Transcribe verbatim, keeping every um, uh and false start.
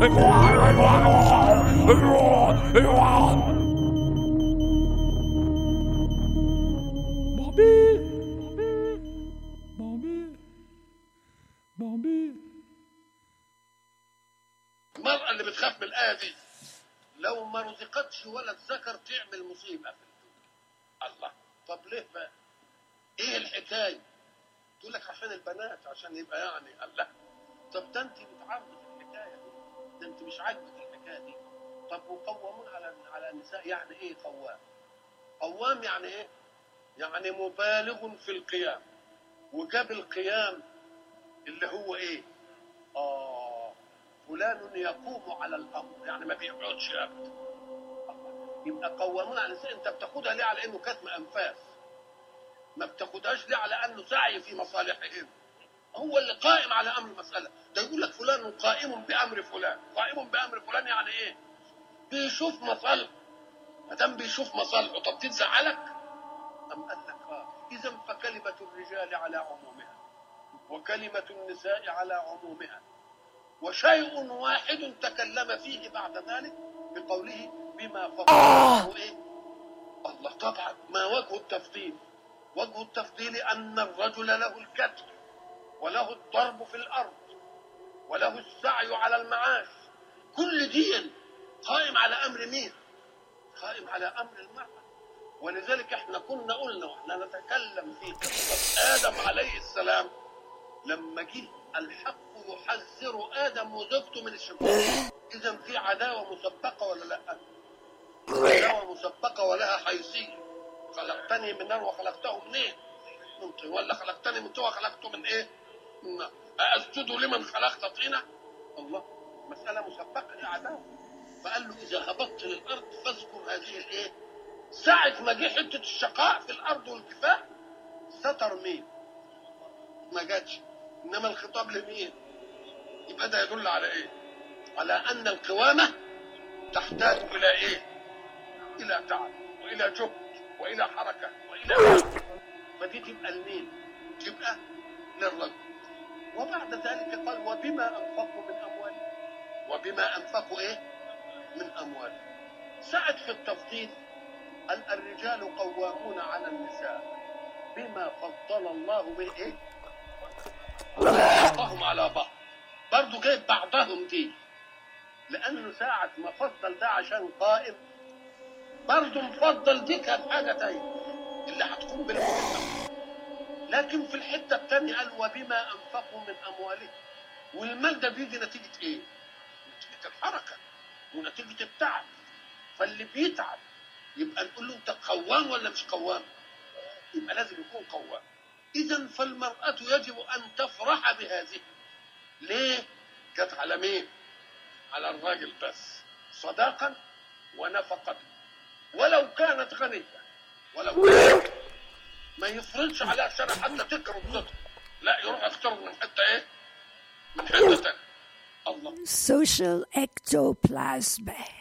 المرأة اللي بتخاف من الآية دي لو ما رزقتش ولد ذكر تعمل مصيبة في الدنيا. الله، طب ليه بقى؟ ايه الحكاية؟ تقول لك عشان البنات، عشان يبقى يعني الله. طب ده انت متعرضة في الحكاية دي، ده انت مش عاجبك الحكاية دي. طب مقومون على على النساء، يعني ايه قوام؟ قوام يعني ايه؟ يعني مبالغ في القيام. وجاب القيام اللي هو ايه؟ اه فلان يقوم على الامر، يعني ما بيقعدش ابدا. يبقى قوامون على النساء، انت بتاخدها ليه على انه كتم انفاس؟ ما بتاخدهاش ليه على انه سعي في مصالحهم؟ هو اللي قائم على امر المساله. ده يقول لك فلان قائم بامر فلان، قائم بامر فلان يعني ايه؟ بيشوف مصالحه. ما دام بيشوف مصالحه، طب تزعلك؟ ام قال لك اه اذا فكلمه الرجال على عمومها وكلمه النساء على عمومها، وشيء واحد تكلم فيه بعد ذلك بقوله بما فضل الله ايه؟ الله. طبعا ما وجه التفضيل؟ وجه التفضيل ان الرجل له الكتف وله الضرب في الارض وله السعي على المعاش. كل دين قائم على امر مين؟ قائم على امر المرأة. ولذلك احنا كنا قلنا واحنا نتكلم في قصة ادم عليه السلام، لما جه الحق يحذر ادم وزوجته من الشيطان. اذا في عداوة مسبقة ولا لا؟ عداوة مسبقة ولها حيثية. خلقتني من نار وخلقته منين؟ من طين. ولا خلقتني من طين وخلقته من ايه؟ من نار. أأسجد لمن خلقت طينا؟ الله، مسألة مسبقة، دي عداوة. فقال له إذا هبطت للأرض فاذكر هذه الإيه؟ ساعة ما جه حتة الشقاء في الأرض والكفاح، ستر مين؟ ما جاتش. إنما الخطاب لمين؟ يبقى ده يدل على إيه؟ على أن القوامة تحتاج إلى إيه؟ إلى تعب وإلى جهد وإلى حركة وإلى وقت. فدي تبقى لمين؟ تبقى للرجل. وبعد ذلك قال وبما أنفقوا من أموالهم. وبما أنفقوا إيه؟ من أموالهم. سعد في التفضيل أن الرجال قوامون على النساء بما فضل الله به إيه؟ بعضهم على بعض. برضو جايب بعضهم دي لأنه ساعة ما فضل ده عشان قائم، برضو مفضل دي كانت حاجة تانية اللي هتكون بالمجتمع. لكن في الحتة الثانية قال وبما أنفقوا من أموالهم. والمال ده بيجي نتيجة إيه؟ نتيجة الحركة ونتيجة التعب. فاللي بيتعب يبقى نقول له أنت قوام ولا مش قوام؟ يبقى لازم يكون قوام. إذن فالمرأة يجب أن تفرح بهذه. ليه؟ جت على مين؟ على الراجل بس، صداقا ونفقة. ولو كانت غنية، ولو كانت ما يفرضش عليها الشرع حتى تكرم صدق، لا يروح يختار من حتة ايه؟ من حتة تانية. الله. Social ectoplasm.